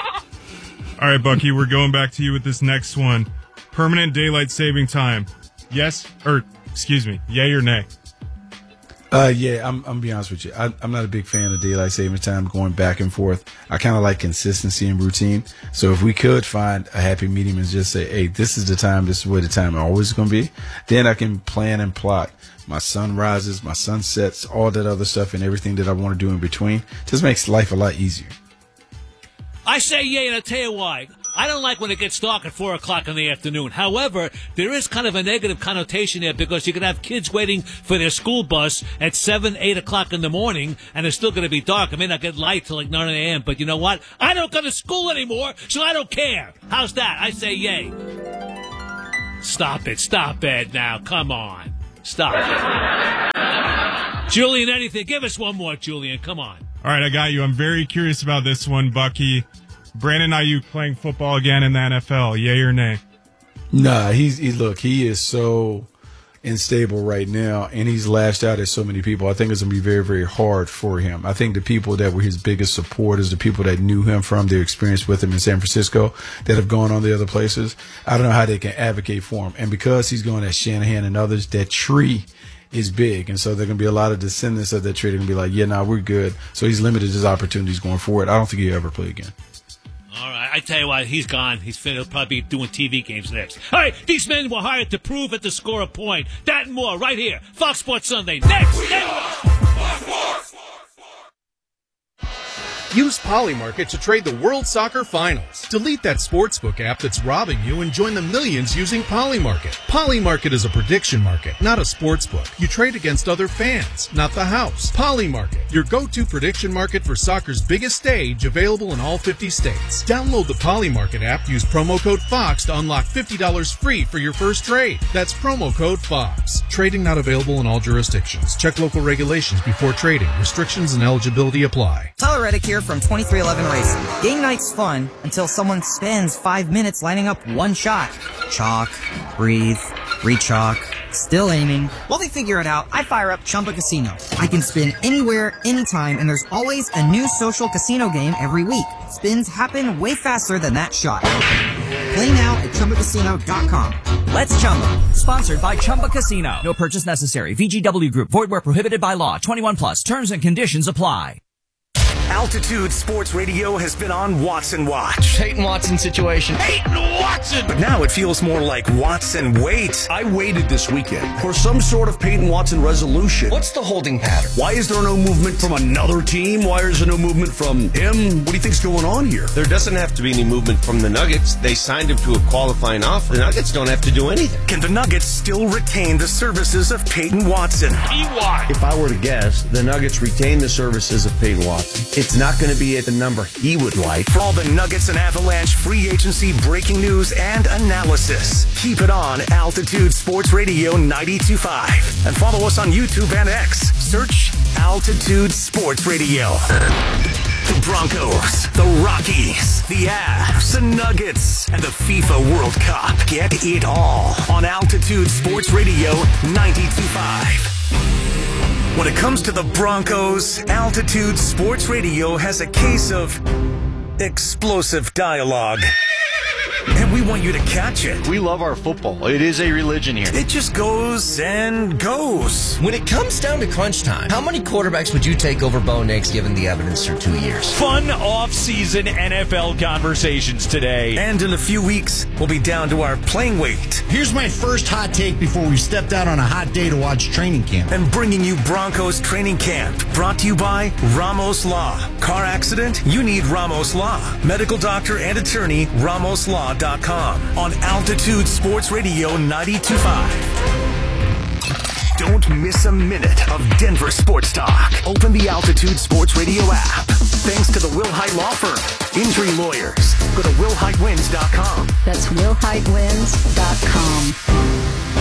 All right, Bucky, we're going back to you with this next one. Permanent daylight saving time. Yes, or excuse me, yay or nay? Uh, yeah, I'm, I'm gonna be honest with you. I, I'm not a big fan of daylight savings time going back and forth. I kind of like consistency and routine. So if we could find a happy medium and just say, hey, this is the time, this is where the time always going to be, then I can plan and plot my sunrises, my sunsets, all that other stuff and everything that I want to do in between. Just makes life a lot easier. I say yay, and I'll tell you why. I don't like when it gets dark at four o'clock in the afternoon. However, there is kind of a negative connotation there because you can have kids waiting for their school bus at seven, eight o'clock in the morning, and it's still going to be dark. It may not get light till like nine a.m., but you know what? I don't go to school anymore, so I don't care. How's that? I say yay. Stop it. Stop it now. Come on. Stop it. Julian, anything. Give us one more, Julian. Come on. All right, I got you. I'm very curious about this one, Bucky. Brandon Ayuk playing football again in the N F L, yay or nay? Nah, he's he, look, he is so unstable right now, and he's lashed out at so many people. I think it's going to be very, very hard for him. I think the people that were his biggest supporters, the people that knew him from their experience with him in San Francisco, that have gone on the other places, I don't know how they can advocate for him. And because he's going at Shanahan and others, that tree is big, and so there are going to be a lot of descendants of that tree that are going to be like, yeah, nah, we're good. So he's limited his opportunities going forward. I don't think he'll ever play again. All right, I tell you what, he's gone. He's fin- he'll probably be doing T V games next. All right, these men were hired to prove and to score a point. That and more right here. Fox Sports Sunday. Next! Use Polymarket to trade the World Soccer Finals. Delete that sportsbook app that's robbing you and join the millions using Polymarket. Polymarket is a prediction market, not a sportsbook. You trade against other fans, not the house. Polymarket, your go-to prediction market for soccer's biggest stage, available in all fifty states. Download the Polymarket app, use promo code FOX to unlock fifty dollars free for your first trade. That's promo code FOX. Trading not available in all jurisdictions. Check local regulations before trading. Restrictions and eligibility apply. Tyler Reddick here from twenty-three eleven Racing. Game night's fun until someone spends five minutes lining up one shot. Chalk, breathe, re-chalk, still aiming. While they figure it out, I fire up Chumba Casino. I can spin anywhere, anytime, and there's always a new social casino game every week. Spins happen way faster than that shot. Play now at Chumba Casino dot com. Let's Chumba. Sponsored by Chumba Casino. No purchase necessary. V G W Group. Void where prohibited by law. twenty-one plus. Terms and conditions apply. Altitude Sports Radio has been on Watson Watch. Peyton Watson situation. Peyton Watson! But now it feels more like Watson Wait. I waited this weekend for some sort of Peyton Watson resolution. What's the holding pattern? Why is there no movement from another team? Why is there no movement from him? What do you think's going on here? There doesn't have to be any movement from the Nuggets. They signed him to a qualifying offer. The Nuggets don't have to do anything. Can the Nuggets still retain the services of Peyton Watson? E Y. If I were to guess, the Nuggets retain the services of Peyton Watson. It's not going to be at the number he would like. For all the Nuggets and Avalanche free agency breaking news and analysis, keep it on Altitude Sports Radio ninety-two point five. And follow us on YouTube and X. Search Altitude Sports Radio. The Broncos, the Rockies, the Avs, the Nuggets, and the FIFA World Cup. Get it all on Altitude Sports Radio ninety-two point five. When it comes to the Broncos, Altitude Sports Radio has a case of explosive dialogue. And we want you to catch it. We love our football. It is a religion here. It just goes and goes. When it comes down to crunch time, how many quarterbacks would you take over Bo Nix given the evidence through two years? Fun off-season N F L conversations today. And in a few weeks, we'll be down to our playing weight. Here's my first hot take before we stepped out on a hot day to watch training camp. And bringing you Broncos training camp. Brought to you by Ramos Law. Car accident? You need Ramos Law. Medical doctor and attorney, ramos law dot com. On Altitude Sports Radio ninety-two point five. Don't miss a minute of Denver sports talk. Open the Altitude Sports Radio app. Thanks to the Wilhite Law Firm. Injury lawyers. Go to will hite wins dot com. That's will hite wins dot com.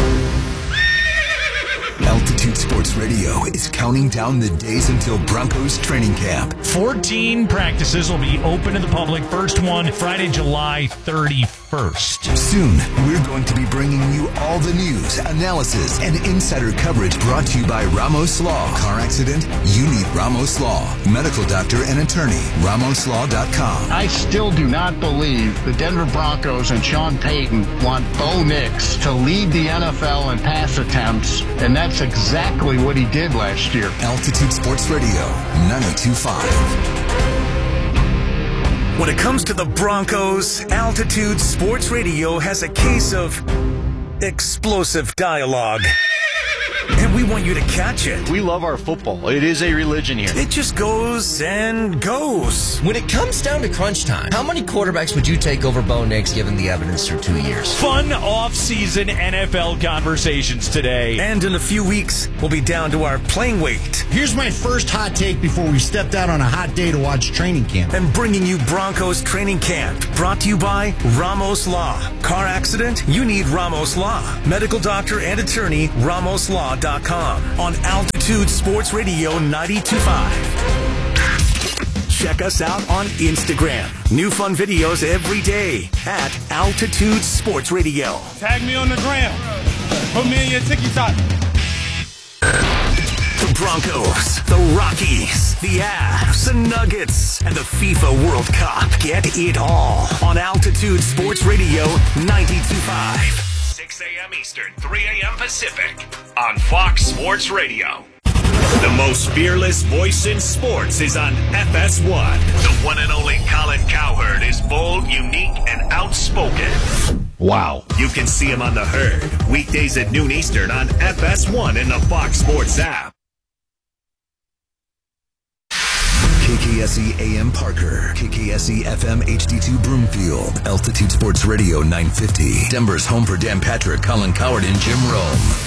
Altitude Sports Radio is counting down the days until Broncos training camp. fourteen practices will be open to the public. First one Friday, July thirty-first. first. Soon, we're going to be bringing you all the news, analysis, and insider coverage brought to you by Ramos Law. Car accident? You need Ramos Law. Medical doctor and attorney. Ramos Law dot com. I still do not believe the Denver Broncos and Sean Payton want Bo Nix to lead the N F L in pass attempts, and that's exactly what he did last year. Altitude Sports Radio, ninety-two point five. When it comes to the Broncos, Altitude Sports Radio has a case of explosive dialogue. And we want you to catch it. We love our football. It is a religion here. It just goes and goes. When it comes down to crunch time, how many quarterbacks would you take over Bo Nix given the evidence through two years? Fun off-season N F L conversations today. And in a few weeks, we'll be down to our playing weight. Here's my first hot take before we stepped out on a hot day to watch training camp. And bringing you Broncos training camp. Brought to you by Ramos Law. Car accident? You need Ramos Law. Medical doctor and attorney, Ramos Law dot com. On Altitude Sports Radio ninety-two point five. Check us out on Instagram. New fun videos every day at Altitude Sports Radio. Tag me on the gram. Put me in your TikTok. The Broncos, the Rockies, the Avs, the Nuggets, and the FIFA World Cup. Get it all on Altitude Sports Radio ninety-two point five. six a.m. Eastern, three a.m. Pacific on Fox Sports Radio. The most fearless voice in sports is on F S one. The one and only Colin Cowherd is bold, unique, and outspoken. Wow. You can see him on The Herd, weekdays at noon Eastern on F S one in the Fox Sports app. K K S E A M Parker, K K S E F M H D two Broomfield, Altitude Sports Radio nine fifty, Denver's home for Dan Patrick, Colin Cowherd, and Jim Rome.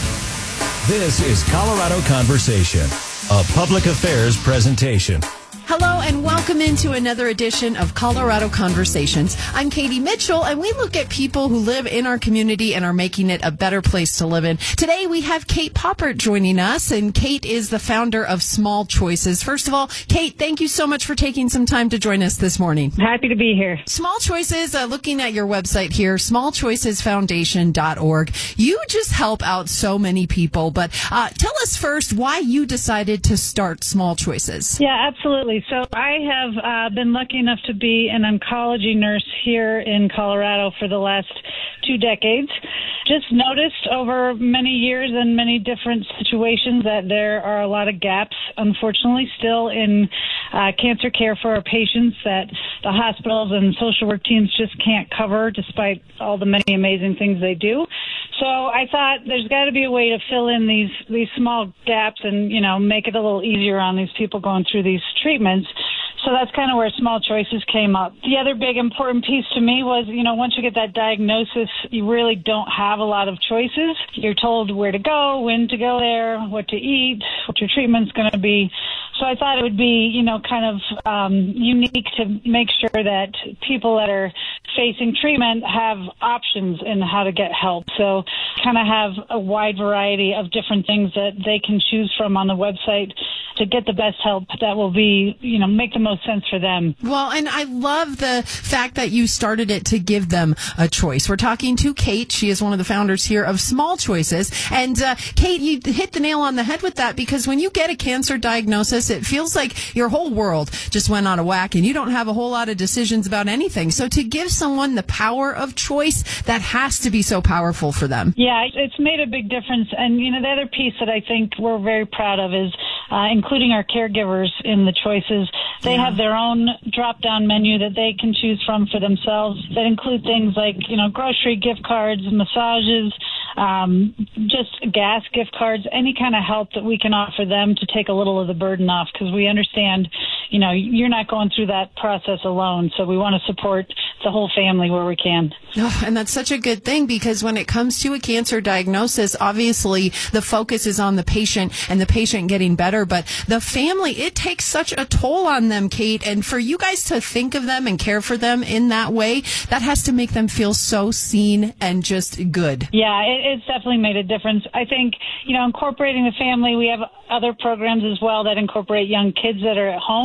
This is Colorado Conversation, a public affairs presentation. Hello and welcome into another edition of Colorado Conversations. I'm Katie Mitchell, and we look at people who live in our community and are making it a better place to live in. Today we have Kate Poppert joining us, and Kate is the founder of Small Choices. First of all, Kate, thank you so much for taking some time to join us this morning. Happy to be here. Small Choices, uh, looking at your website here, small choices foundation dot org. You just help out so many people, but uh, tell us first why you decided to start Small Choices. Yeah, absolutely. So I have uh, been lucky enough to be an oncology nurse here in Colorado for the last two decades. Just noticed over many years and many different situations that there are a lot of gaps, unfortunately, still in uh, cancer care for our patients that the hospitals and social work teams just can't cover despite all the many amazing things they do. So I thought there's got to be a way to fill in these these small gaps and, you know, make it a little easier on these people going through these treatments. So that's kind of where Small Choices came up. The other big important piece to me was, you know, once you get that diagnosis, you really don't have a lot of choices. You're told where to go, when to go there, what to eat, what your treatment's going to be. So I thought it would be, you know, kind of um, unique to make sure that people that are facing treatment have options in how to get help. So kind of have a wide variety of different things that they can choose from on the website to get the best help that will be, you know, make the most sense for them. Well, and I love the fact that you started it to give them a choice. We're talking to Kate. She is one of the founders here of Small Choices. And uh, Kate, you hit the nail on the head with that, because when you get a cancer diagnosis, it feels like your whole world just went out of whack and you don't have a whole lot of decisions about anything. So to give someone the power of choice, that has to be so powerful for them. Yeah, it's made a big difference. And, you know, the other piece that I think we're very proud of is uh, including our caregivers in the choices. They yeah. have their own drop-down menu that they can choose from for themselves that include things like, you know, grocery gift cards, massages, um, just gas gift cards, any kind of help that we can offer them to take a little of the burden off, because we understand, you know, you're not going through that process alone. So we want to support the whole family where we can. Oh, and that's such a good thing, because when it comes to a cancer diagnosis, obviously the focus is on the patient and the patient getting better, but the family, it takes such a toll on them, Kate. And for you guys to think of them and care for them in that way, that has to make them feel so seen and just good. Yeah, it, it's definitely made a difference. I think, you know, incorporating the family, we have other programs as well that incorporate young kids that are at home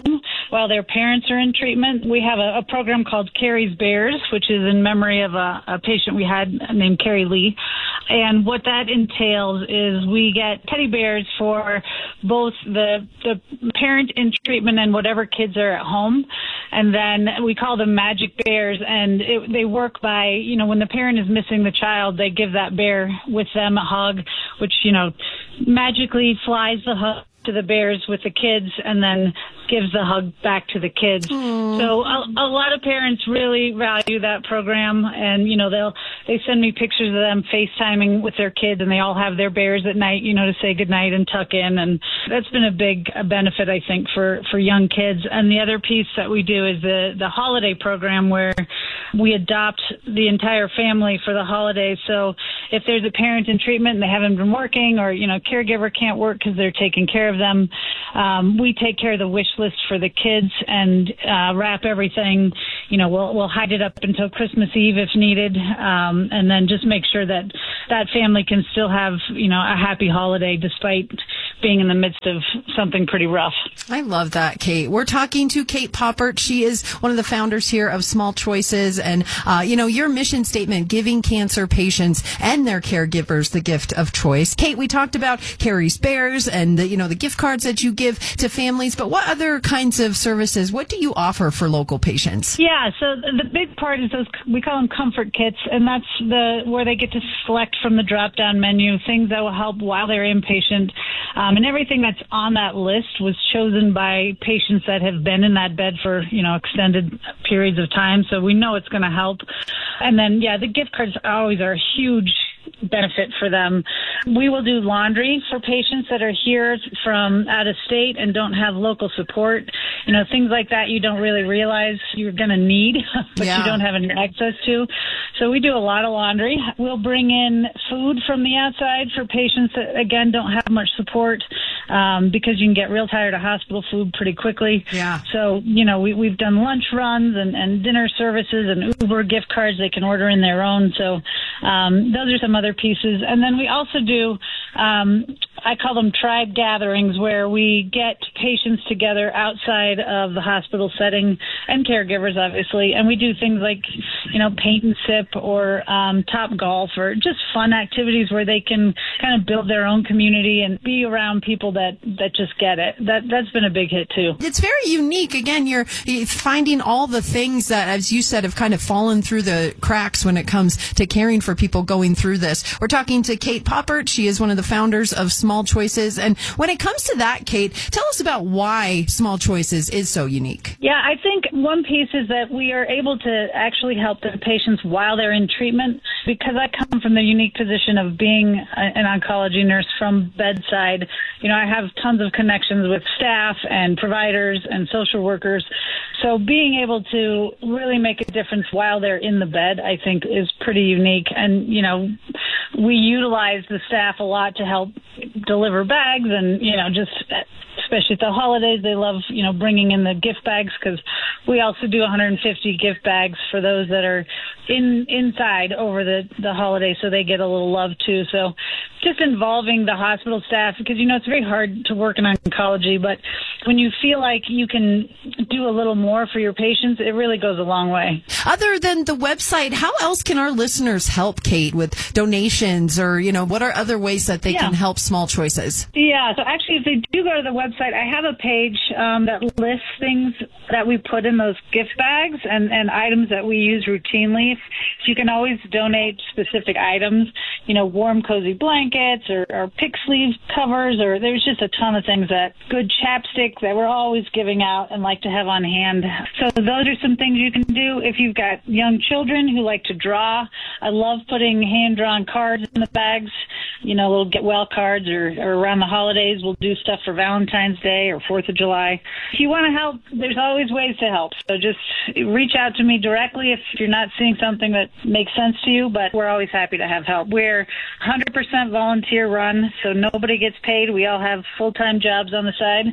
while their parents are in treatment. We have a, a program called Carrie's Bears, which is in memory of a, a patient we had named Carrie Lee. And what that entails is we get teddy bears for both the the parent in treatment and whatever kids are at home. And then we call them magic bears, and it, they work by, you know, when the parent is missing the child, they give that bear with them a hug, which, you know, magically flies the hug to the bears with the kids and then gives the hug back to the kids. Aww. So a, a lot of parents really value that program, and, you know, they'll they send me pictures of them FaceTiming with their kids, and they all have their bears at night, you know, to say goodnight and tuck in, and that's been a big a benefit, I think, for, for young kids. And the other piece that we do is the, the holiday program, where we adopt the entire family for the holidays. So if there's a parent in treatment and they haven't been working, or, you know, caregiver can't work because they're taking care of them, um, we take care of the wish list for the kids and uh, wrap everything. You know, we'll we'll hide it up until Christmas Eve if needed, um, and then just make sure that that family can still have, you know, a happy holiday despite being in the midst of something pretty rough. I love that, Kate. We're talking to Kate Poppert. She is one of the founders here of Small Choices. And, uh, you know, your mission statement, giving cancer patients and their caregivers the gift of choice. Kate, we talked about Carrie's Bears and, the, you know, the gift cards that you give to families. But what other kinds of services, what do you offer for local patients? Yeah, so the big part is those, we call them comfort kits, and that's the where they get to select from the drop-down menu things that will help while they're inpatient. Um, and everything that's on that list was chosen by patients that have been in that bed for, you know, extended periods of time. So we know it's going to help. And then, yeah, the gift cards always are a huge benefit for them. We will do laundry for patients that are here from out of state and don't have local support. You know, things like that you don't really realize you're going to need, but yeah. you don't have any access to. So we do a lot of laundry. We'll bring in food from the outside for patients that, again, don't have much support, um, because you can get real tired of hospital food pretty quickly. Yeah. So, you know, we, we've done lunch runs and, and dinner services and Uber gift cards they can order in their own. So um, those are some other pieces. And then we also do, um, I call them tribe gatherings, where we get patients together outside of the hospital setting, and caregivers, obviously. And we do things like, you know, paint and sip, or um, top golf, or just fun activities where they can kind of build their own community and be around people that, that just get it. That, that's been a big hit, too. It's very unique. Again, you're finding all the things that, as you said, have kind of fallen through the cracks when it comes to caring for people going through this. We're talking to Kate Poppert. She is one of the founders of Small Choices. And when it comes to that, Kate, tell us about why Small Choices is so unique. Yeah, I think one piece is that we are able to actually help the patients while they're in treatment, because I come from the unique position of being an oncology nurse from bedside. You know, I have tons of connections with staff and providers and social workers. So being able to really make a difference while they're in the bed, I think, is pretty unique. And, you know, we utilize the staff a lot to help deliver bags, and, you know, just especially at the holidays, they love, you know, bringing in the gift bags, because we also do one hundred fifty gift bags for those that are in inside over the, the holidays, so they get a little love too. So just involving the hospital staff, because, you know, it's very hard to work in oncology, but when you feel like you can do a little more for your patients, it really goes a long way. Other than the website, how else can our listeners help, Kate, with donations, or, you know, what are other ways that they yeah. can help Small Choices? Yeah, so actually, if they do go to the website, I have a page um, that lists things that we put in those gift bags and, and items that we use routinely. So you can always donate specific items, you know, warm, cozy blankets, or, or pick sleeve covers, or there's just a ton of things, that good chapstick that we're always giving out and like to have on hand. So those are some things you can do. If you've got young children who like to draw, I love putting hand-drawn cards in the bags, you know, little get well cards, or, or around the holidays, we'll do stuff for Valentine's Day or fourth of July. If you want to help, there's always ways to help. So just reach out to me directly if you're not seeing something that makes sense to you, but we're always happy to have help. We're one hundred percent volunteer run, so nobody gets paid. We all have full-time jobs on the side. Mm-hmm.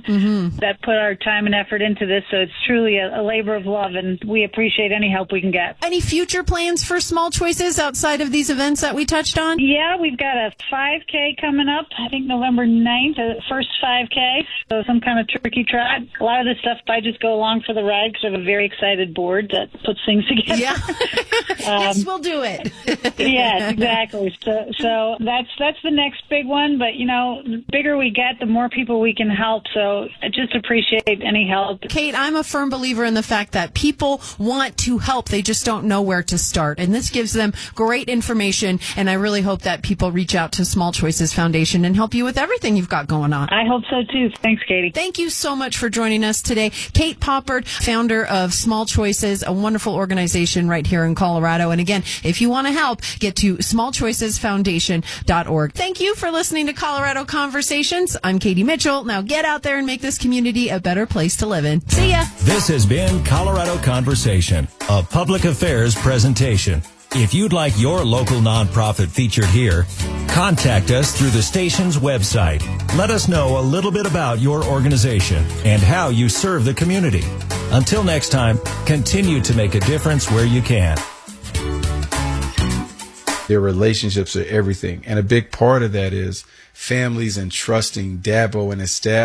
mm. that put our time and effort into this. So it's truly a, a labor of love, and we appreciate any help we can get. Any future plans for Small Choices outside of these events that we touched on? Yeah, we've got a five K coming up, I think November ninth, the first five K. So some kind of tricky trot. A lot of this stuff, I just go along for the ride because I have a very excited board that puts things together. Yeah. um, yes, we'll do it. Yes, exactly. So, so that's that's the next big one. But, you know, the bigger we get, the more people we can help. So I just appreciate any help. Kate, I'm a firm believer in the fact that people want to help. They just don't know where to start. And this gives them great information. And I really hope that people reach out to Small Choices Foundation and help you with everything you've got going on. I hope so, too. Thanks, Katie. Thank you so much for joining us today. Kate Poppard, founder of Small Choices, a wonderful organization right here in Colorado. And again, if you want to help, get to small choices foundation dot org. Thank you for listening to Colorado Conversations. I'm Katie Mitchell. Now get out there and make this community a better place to live in. See ya. This has been Colorado Conversation, a public affairs presentation. If you'd like your local nonprofit featured here, contact us through the station's website. Let us know a little bit about your organization and how you serve the community. Until next time, continue to make a difference where you can. Their relationships are everything. And a big part of that is families and trusting Dabo and his staff.